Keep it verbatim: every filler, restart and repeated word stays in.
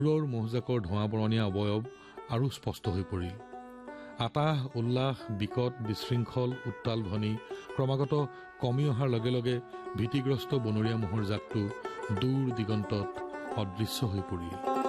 দূৰৰ মহজাকৰ ধোঁৱা বৰণীয়া অৱয়ব আৰু স্পষ্ট হৈ পৰিল। আতাহ উল্লাস বিকট বিশৃংখল উত্তাল ধ্বনি ক্ৰমাগত কমি অহাৰ লগে লগে ভীতিগ্ৰস্ত বনৰীয়া মহৰ জাকটো দূৰ দিগন্তত অদৃশ্য হৈ পৰিল।